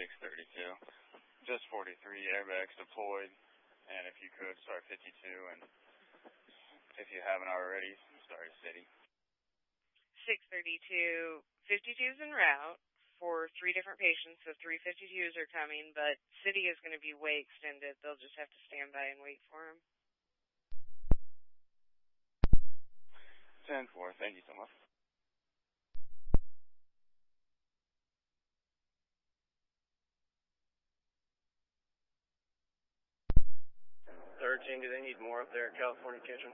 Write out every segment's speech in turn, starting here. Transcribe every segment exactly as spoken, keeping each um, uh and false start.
six thirty-two. Just forty-three, airbags deployed, and if you could, start fifty-two, and if you haven't already, start city. six thirty-two, fifty-two's en route for three different patients, so three fifty-twos are coming, but city is going to be way extended. They'll just have to stand by and wait for them. ten four, thank you so much. thirteen, do they need more up there at California Kitchen?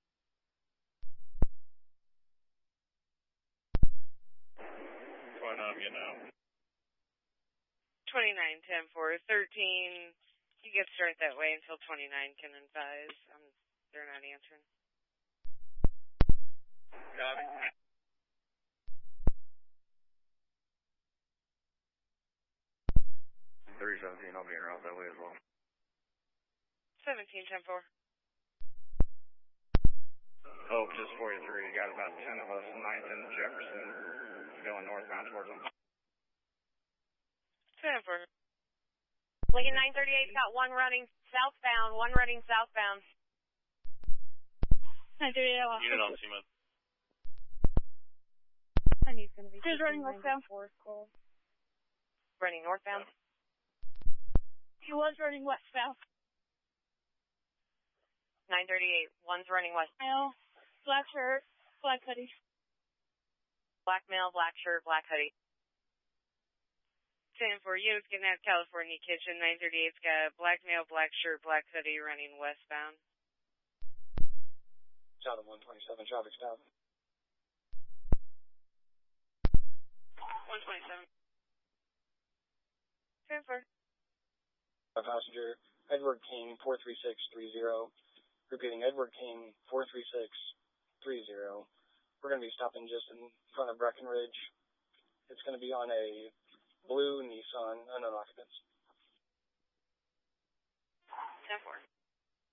What's going on, you know? twenty-nine, ten four, thirteen, you get start that way until twenty-nine can advise. Um, they're not answering. Copy. three seventeen, I'll be en route that way as well. seventeen, ten four. Hope, just forty-three, got about ten of us, ninth and Jefferson, going northbound towards them. ten four. Lincoln nine thirty-eight got one running southbound, one running southbound. nine thirty-eight, I lost. Unit on C M O. Honey's going to be... Who's running westbound? Running northbound? He was running westbound. nine thirty-eight, one's running west. Male, black shirt, black hoodie. Black male, black shirt, black hoodie. ten four, units getting out of California Kitchen. nine thirty-eight's got a black male, black shirt, black hoodie running westbound. Southern one twenty-seven, traffic stop. one twenty-seven. ten four. Passenger, Edward King, four three six three zero. Repeating, Edward King, four three six three zero. We're going to be stopping just in front of Breckenridge. It's going to be on a blue Nissan, unknown occupants. ten four.